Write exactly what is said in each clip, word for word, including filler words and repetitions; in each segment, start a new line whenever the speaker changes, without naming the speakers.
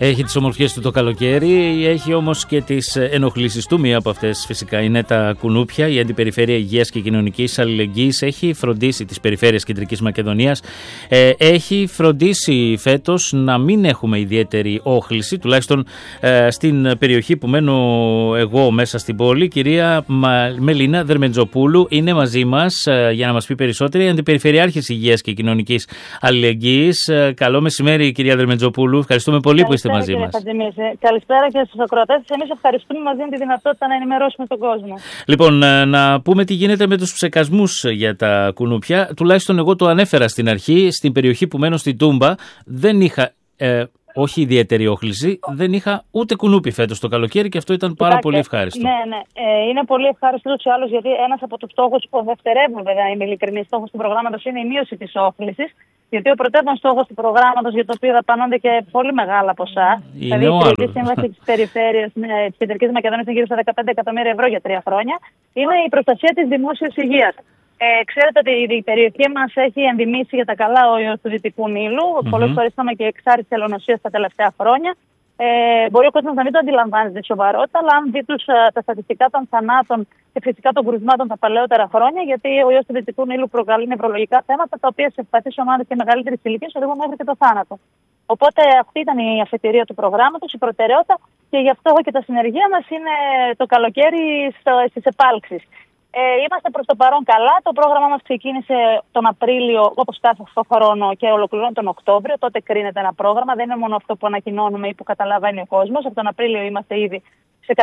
Έχει τις ομορφιές του το καλοκαίρι, έχει όμως και τις ενοχλήσεις του. Μία από αυτές φυσικά είναι τα κουνούπια. Η Αντιπεριφέρεια Υγείας και Κοινωνικής Αλληλεγγύης έχει φροντίσει της Περιφέρειας Κεντρικής Μακεδονίας. Ε, έχει φροντίσει φέτος να μην έχουμε ιδιαίτερη όχληση, τουλάχιστον ε, στην περιοχή που μένω εγώ μέσα στην πόλη. Κυρία Μελίνα Δερμετζοπούλου είναι μαζί μας ε, για να μας πει περισσότερη. Η Αντιπεριφερειάρχης Υγείας και Κοινωνικής Αλληλεγγύης. Ε, καλό μεσημέρι, κυρία Δερμετζοπούλου. Ευχαριστούμε πολύ που είστε μαζί μας.
Καλησπέρα και στους ακροατές. Εμείς ευχαριστούμε, μας δίνει τη δυνατότητα να ενημερώσουμε τον κόσμο.
Λοιπόν, να πούμε τι γίνεται με τους ψεκασμούς για τα κουνούπια. Τουλάχιστον εγώ το ανέφερα στην αρχή. Στην περιοχή που μένω, στην Τούμπα, δεν είχα, ε, όχι ιδιαίτερη όχληση, δεν είχα ούτε κουνούπι φέτος το καλοκαίρι και αυτό ήταν πάρα
Κοιτάξτε,
πολύ ευχάριστο.
Ναι, ναι. Ε, είναι πολύ ευχάριστο ούτως ή άλλως, γιατί ένας από τους στόχους, ο δευτερεύον βέβαια, είμαι ειλικρινής, στόχος του προγράμματος είναι η μείωση της όχλησης. Γιατί ο πρωτεύον στόχος του προγράμματος, για το οποίο δαπανώνται και πολύ μεγάλα ποσά, δηλαδή η Κεντρική Σύμβαση της Περιφέρειας της Κεντρικής Μακεδονίας είναι γύρω στα δεκαπέντε εκατομμύρια ευρώ για τρία χρόνια, είναι η προστασία της δημόσιας υγείας. Ε, ξέρετε ότι η περιοχή μας έχει ενδυμίσει για τα καλά ο ιός του Δυτικού Νείλου. Mm-hmm. Πολλές φορές είχαμε και εξάρτηση ελονοσίας τα τελευταία χρόνια. Ε, μπορεί ο κόσμος να μην το αντιλαμβάνεται σοβαρότητα, αλλά αν δει τους, τα στατιστικά των θανάτων και φυσικά των κρουσμάτων τα παλαιότερα χρόνια, γιατί ο ιός του Δυτικού Νείλου προκαλεί νευρολογικά θέματα, τα οποία σε ευπαθείς ομάδες και μεγαλύτερης ηλικίας οδηγούν μέχρι και το θάνατο. Οπότε αυτή ήταν η αφετηρία του προγράμματος, η προτεραιότητα, και γι' αυτό και τα συνεργεία μας είναι το καλοκαίρι στις επάλξεις. Ε, είμαστε προς το παρόν καλά. Το πρόγραμμά μας ξεκίνησε τον Απρίλιο, όπως κάθε χρόνο, και ολοκληρώνει τον Οκτώβριο. Τότε κρίνεται ένα πρόγραμμα. Δεν είναι μόνο αυτό που ανακοινώνουμε ή που καταλαβαίνει ο κόσμος. Από τον Απρίλιο είμαστε ήδη σε,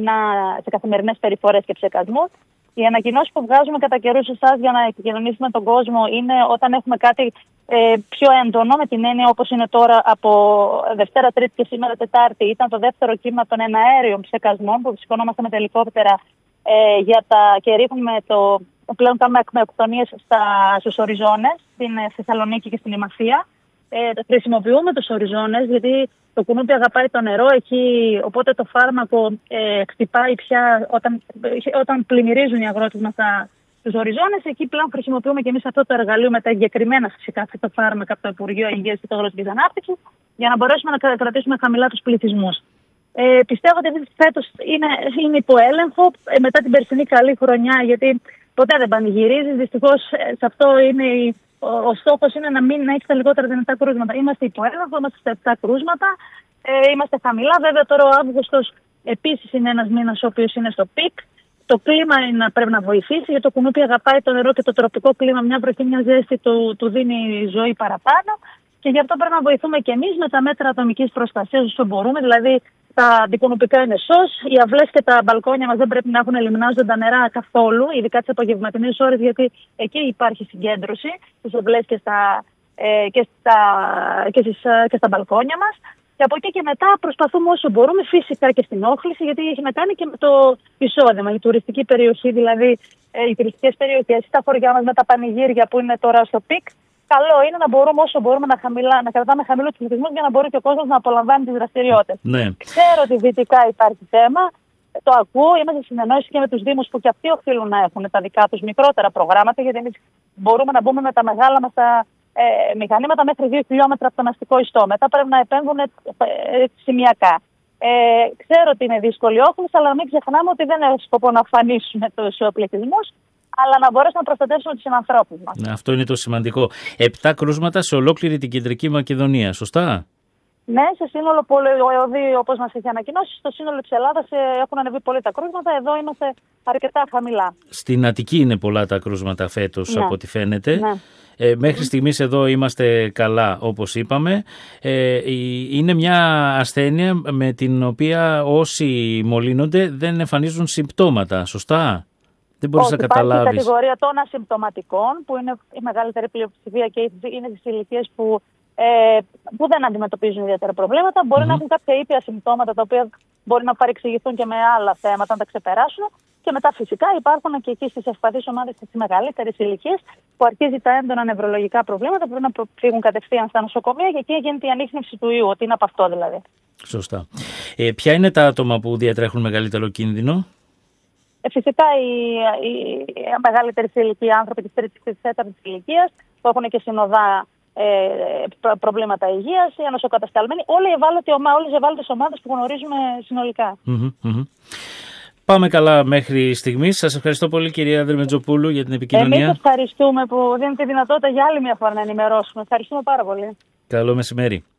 σε καθημερινές περιφορές και ψεκασμούς. Οι ανακοινώσεις που βγάζουμε κατά καιρούς εσάς για να επικοινωνήσουμε τον κόσμο είναι όταν έχουμε κάτι ε, πιο έντονο, με την έννοια όπως είναι τώρα από Δευτέρα, Τρίτη και σήμερα Τετάρτη. Ήταν το δεύτερο κύμα των εναέριων ψεκασμών που σηκωνόμαστε με τα ελικόπτερα ε, για τα, και ρίχνουμε το. Πλέον κάνουμε ακμεοκτονίες στους οριζόνες, στην Θεσσαλονίκη και στην Ημαθία. Ε, χρησιμοποιούμε τους οριζόνες γιατί το κουνούπι αγαπάει το νερό εκεί, οπότε το φάρμακο ε, χτυπάει πια όταν, όταν πλημμυρίζουν οι αγρότες μας τους οριζόνες. Εκεί πλέον χρησιμοποιούμε και εμείς αυτό το εργαλείο με τα εγκεκριμένα φυσικά φυτοφάρμακα από το Υπουργείο Υγείας και Αγροτικής Ανάπτυξης, για να μπορέσουμε να κρατήσουμε χαμηλά τους πληθυσμούς. Ε, πιστεύω ότι φέτος είναι, είναι υπό έλεγχο ε, μετά την περσινή καλή χρονιά, γιατί ποτέ δεν πανηγυρίζει. Δυστυχώς ε, σε αυτό είναι η, ο, ο στόχος είναι να μην να έχει τα λιγότερα δυνατά κρούσματα. Είμαστε υπό έλεγχο, είμαστε στα επτά κρούσματα, ε, είμαστε χαμηλά. Βέβαια τώρα ο Αύγουστος επίσης είναι ένας μήνας ο οποίος είναι στο πικ. Το κλίμα είναι, πρέπει να βοηθήσει, γιατί το κουνούπι αγαπάει το νερό και το τροπικό κλίμα, μια βροχή, μια ζέστη του, του δίνει ζωή παραπάνω. Και γι' αυτό πρέπει να βοηθούμε και εμείς με τα μέτρα ατομικής προστασίας όσο μπορούμε. Δηλαδή, τα αντικουνουπικά είναι σως, οι αυλές και τα μπαλκόνια μας δεν πρέπει να έχουν λιμνάζοντα νερά καθόλου, ειδικά τις απογευματινές ώρες, γιατί εκεί υπάρχει συγκέντρωση στις αυλές και στα, ε, και στα, και στις, και στα μπαλκόνια μας. Και από εκεί και μετά προσπαθούμε όσο μπορούμε, φυσικά και στην όχληση, γιατί έχει να κάνει και με το εισόδημα. Η τουριστική περιοχή, δηλαδή ε, οι τουριστικές περιοχές, τα χωριά μας με τα πανηγύρια που είναι τώρα στο πικ. Καλό είναι να μπορούμε όσο μπορούμε να, χαμηλά, να κρατάμε χαμηλό τους πληθυσμούς για να μπορεί και ο κόσμος να απολαμβάνει τις δραστηριότητες.
Ναι.
Ξέρω ότι δυτικά υπάρχει θέμα, το ακούω, είμαστε σε συνεννόηση και με τους Δήμους που και αυτοί οφείλουν να έχουν τα δικά τους μικρότερα προγράμματα, γιατί εμείς μπορούμε να μπούμε με τα μεγάλα μας τα ε, μηχανήματα μέχρι δύο χιλιόμετρα από τον αστικό ιστό. Μετά πρέπει να επέμβουν ε, ε, σημειακά. Ε, ξέρω ότι είναι δύσκολη όχληση, αλλά μην ξεχνάμε ότι δεν έχουμε σκοπό να αφανίσουμε τους πληθυσμούς, αλλά να μπορέσουμε να προστατεύσουμε τους συνανθρώπους μας.
Ναι, αυτό είναι το σημαντικό. Επτά κρούσματα σε ολόκληρη την Κεντρική Μακεδονία, σωστά?
Ναι, σε σύνολο, όπως μας έχει ανακοινώσει, στο σύνολο της Ελλάδας έχουν ανεβεί πολύ τα κρούσματα. Εδώ είμαστε αρκετά χαμηλά.
Στην Αττική είναι πολλά τα κρούσματα φέτος, ναι, από ό,τι φαίνεται.
Ναι.
Ε, μέχρι mm. στιγμής εδώ είμαστε καλά, όπως είπαμε. Ε, είναι μια ασθένεια με την οποία όσοι μολύνονται δεν εμφανίζουν συμπτώματα, σωστά? Δεν μπορείς να καταλάβεις.
Υπάρχει η κατηγορία των ασυμπτωματικών, που είναι η μεγαλύτερη πλειοψηφία και είναι στις ηλικίες που, ε, που δεν αντιμετωπίζουν ιδιαίτερα προβλήματα. Μπορεί mm-hmm. να έχουν κάποια ήπια συμπτώματα, τα οποία μπορεί να παρεξηγηθούν και με άλλα θέματα, να τα ξεπεράσουν. Και μετά φυσικά υπάρχουν και εκεί στις ευπαθείς ομάδες της μεγαλύτερης ηλικίας, που αρχίζει τα έντονα νευρολογικά προβλήματα, που πρέπει να φύγουν κατευθείαν στα νοσοκομεία, και εκεί γίνεται η ανίχνευση του ιού, ότι είναι από αυτό δηλαδή.
Σωστά. Ε, ποια είναι τα άτομα που διατρέχουν μεγαλύτερο κίνδυνο?
Ε, φυσικά οι, οι, οι μεγαλύτερη ηλικία άνθρωποι της τρίτης και της τέταρτης ηλικίας, που έχουν και συνοδά ε, προβλήματα υγείας, οι ανοσοκατασταλμένοι, όλες οι ευάλωτες ομάδες, ευάλωτες ομάδες που γνωρίζουμε συνολικά.
Mm-hmm, mm-hmm. Πάμε καλά μέχρι στιγμής. Σας ευχαριστώ πολύ, κυρία Δερμετζοπούλου, για την επικοινωνία.
Εμείς ευχαριστούμε που δίνετε τη δυνατότητα για άλλη μια φορά να ενημερώσουμε. Ευχαριστούμε πάρα πολύ.
Καλό μεσημέρι.